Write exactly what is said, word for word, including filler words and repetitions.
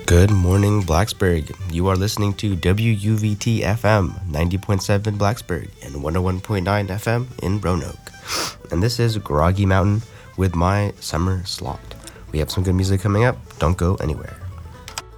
Good morning, Blacksburg. You are listening to W U V T F M, ninety point seven Blacksburg and one oh one point nine F M in Roanoke. And this is Groggy Mountain with my summer slot. We have some good music coming up. Don't go anywhere.